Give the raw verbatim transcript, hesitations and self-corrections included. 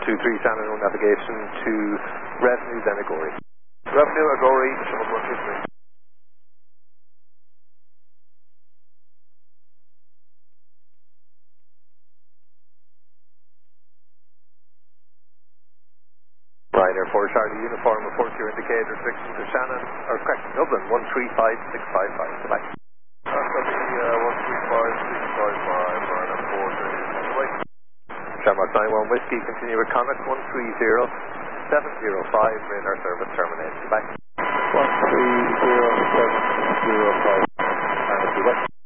two three Shannon, no navigation to Revenue, then Agori. Revenue, Agori, Shimon one two three. Ryanair four Charlie Uniform, report your indicator restriction to Shannon, or correct, Dublin, one three five six five five, goodbye. That's going to be uh, one three five six five five, Ryanair four Charlie on the way. Shamrock nine one Whiskey, continue with Connacht one three zero seven zero five, radar service terminated, goodbye. one three zero seven zero five. And goodbye.